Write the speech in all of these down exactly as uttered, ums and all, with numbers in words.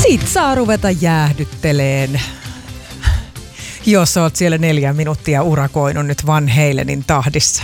Sit saa ruveta jäähdytteleen, jos oot siellä neljä minuuttia urakoinut nyt Van Halenin tahdissa.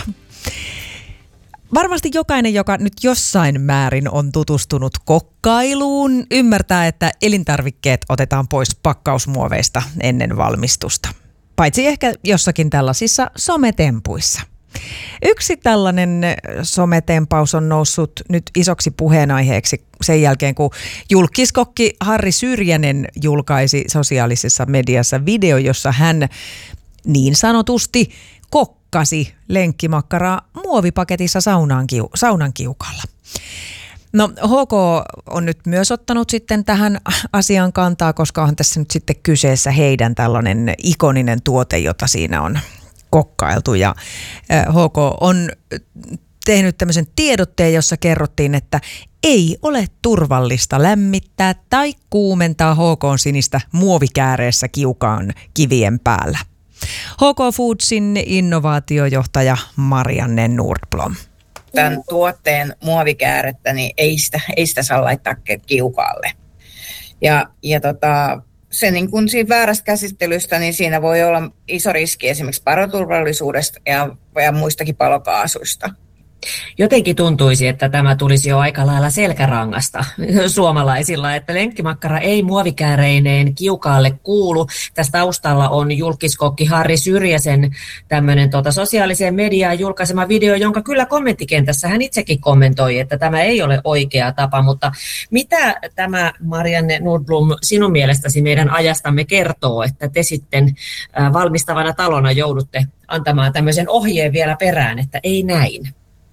Varmasti jokainen, joka nyt jossain määrin on tutustunut kokkailuun, ymmärtää, että elintarvikkeet otetaan pois pakkausmuoveista ennen valmistusta. Paitsi ehkä jossakin tällaisissa sometempuissa. Yksi tällainen sometempaus on noussut nyt isoksi puheenaiheeksi sen jälkeen, kun julkiskokki Harri Syrjänen julkaisi sosiaalisessa mediassa video, jossa hän niin sanotusti kokkasi lenkkimakkaraa muovipaketissa saunan, kiu- saunan kiukalla. No H K on nyt myös ottanut sitten tähän asiaan kantaa, koska on tässä nyt sitten kyseessä heidän tällainen ikoninen tuote, jota siinä on kokkailtu, ja H K on tehnyt tämmöisen tiedotteen, jossa kerrottiin, että ei ole turvallista lämmittää tai kuumentaa H K:n sinistä muovikääreessä kiukaan kivien päällä. H K Foodsin innovaatiojohtaja Marianne Nordblom. Tämän tuotteen muovikäärettä, niin ei sitä, ei sitä saa laittaa kiukaalle. Ja, ja tota, se niin kuin siinä väärästä käsittelystä, niin siinä voi olla iso riski esimerkiksi paloturvallisuudesta ja, ja muistakin palokaasuista. Jotenkin tuntuisi, että tämä tulisi jo aika lailla selkärangasta suomalaisilla, että lenkkimakkara ei muovikääreineen kiukaalle kuulu. Tässä taustalla on julkiskokki Harri Syrjäsen tämmöinen tuota, sosiaaliseen mediaan julkaisema video, jonka kyllä kommenttikentässä hän itsekin kommentoi, että tämä ei ole oikea tapa. Mutta mitä tämä, Marianne Nordblom, sinun mielestäsi meidän ajastamme kertoo, että te sitten valmistavana talona joudutte antamaan tämmöisen ohjeen vielä perään, että ei näin?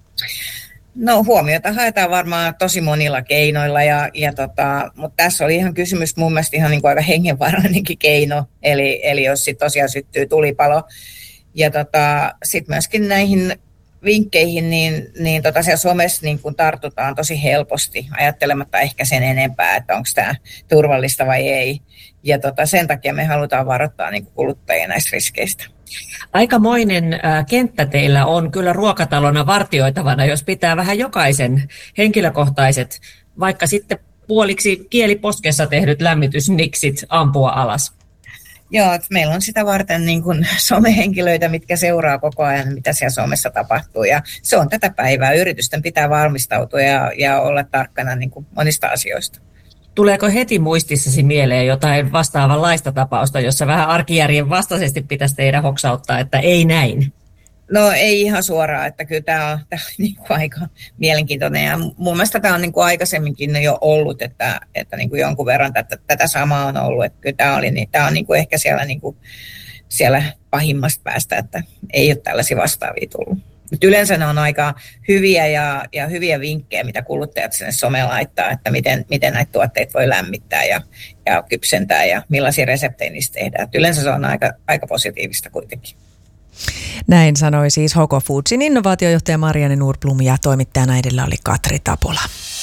No huomiota haetaan varmaan tosi monilla keinoilla, ja, ja tota, mutta tässä oli ihan kysymys mun mielestä ihan niin kuin aika hengenvaarallinenkin keino, eli, eli jos sitten tosiaan syttyy tulipalo. Ja tota, sitten myöskin näihin vinkkeihin, niin, niin tota siellä somessa niin kun tartutaan tosi helposti, ajattelematta ehkä sen enempää, että onko tämä turvallista vai ei. Ja tota, sen takia me halutaan varoittaa niin kuluttajia näistä riskeistä. Aikamoinen äh, kenttä teillä on kyllä ruokatalona vartioitavana, jos pitää vähän jokaisen henkilökohtaiset, vaikka sitten puoliksi kieliposkessa tehdyt lämmitysniksit ampua alas. Joo, että meillä on sitä varten niin kuin somehenkilöitä, mitkä seuraa koko ajan, mitä siellä somessa tapahtuu. Ja se on tätä päivää. Yritysten pitää valmistautua ja, ja olla tarkkana niin kuin monista asioista. Tuleeko heti muistissasi mieleen jotain vastaavanlaista tapausta, jossa vähän arkijärjen vastaisesti pitäisi teidän hoksauttaa, että ei näin? No ei ihan suoraan, että kyllä tämä on, tämä on niin kuin aika mielenkiintoinen. Ja mun mielestä tämä on niin kuin aikaisemminkin jo ollut, että, että niin kuin jonkun verran tätä, tätä samaa on ollut. Että kyllä tämä, oli, niin, tämä on niin kuin ehkä siellä, niin kuin, siellä pahimmasta päästä, että ei ole tällaisia vastaavia tullut. Mutta yleensä ne on aika hyviä ja, ja hyviä vinkkejä, mitä kuluttajat sinne someen laittaa, että miten, miten näitä tuotteita voi lämmittää ja, ja kypsentää ja millaisia reseptejä niistä tehdään. Et yleensä se on aika, aika positiivista kuitenkin. Näin sanoi siis H K Foodsin innovaatiojohtaja Marianne Nordblom, ja toimittajana edellä oli Katri Tapola.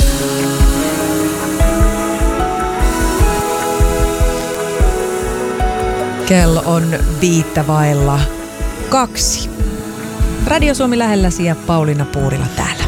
Kello on viittä vailla kaksi. Radio Suomi lähelläsi ja Pauliina Puurila täällä.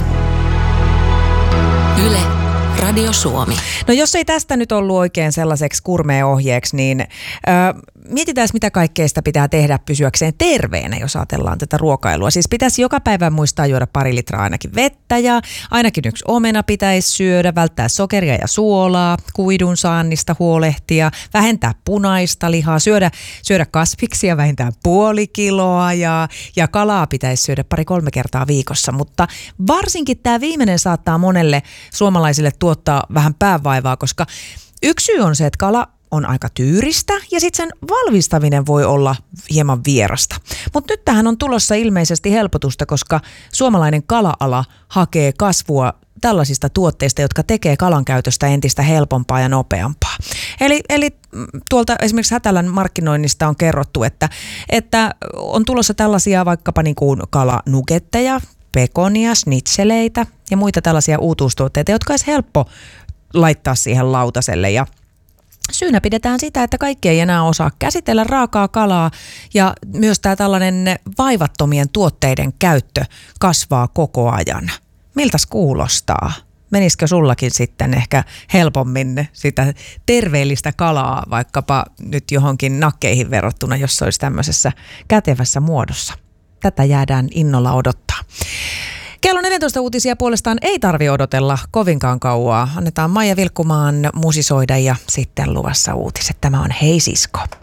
Yle, Radio Suomi. No jos ei tästä nyt ollut oikein sellaiseksi gourmet-ohjeeksi, niin äh, mietitään, mitä kaikkea sitä pitää tehdä pysyäkseen terveenä, jos ajatellaan tätä ruokailua. Siis pitäisi joka päivä muistaa juoda pari litraa ainakin vettä, ja ainakin yksi omena pitäisi syödä, välttää sokeria ja suolaa, kuidun saannista huolehtia, vähentää punaista lihaa, syödä, syödä kasviksia vähintään puoli kiloa, ja, ja kalaa pitäisi syödä pari-kolme kertaa viikossa. Mutta varsinkin tämä viimeinen saattaa monelle suomalaisille tuottaa vähän päävaivaa, koska yksi syy on se, että kala on aika tyyristä ja sitten sen valmistaminen voi olla hieman vierasta. Mutta nyt tähän on tulossa ilmeisesti helpotusta, koska suomalainen kala-ala hakee kasvua tällaisista tuotteista, jotka tekee kalan käytöstä entistä helpompaa ja nopeampaa. Eli, eli tuolta esimerkiksi Hätälän markkinoinnista on kerrottu, että, että on tulossa tällaisia vaikkapa niin kuin kalanuggetteja, pekonia, snitseleitä ja muita tällaisia uutuustuotteita, jotka olisi helppo laittaa siihen lautaselle. Ja syynä pidetään sitä, että kaikki ei enää osaa käsitellä raakaa kalaa, ja myös tämä tällainen vaivattomien tuotteiden käyttö kasvaa koko ajan. Miltäs kuulostaa? Menisikö sullakin sitten ehkä helpommin sitä terveellistä kalaa vaikkapa nyt johonkin nakkeihin verrattuna, jos se olisi tämmöisessä kätevässä muodossa? Tätä jäädään innolla odottaa. Kello neljätoista uutisia puolestaan ei tarvitse odotella kovinkaan kauaa. Annetaan Maija Vilkkumaan musisoida ja sitten luvassa uutiset. Tämä on Hei Sisko.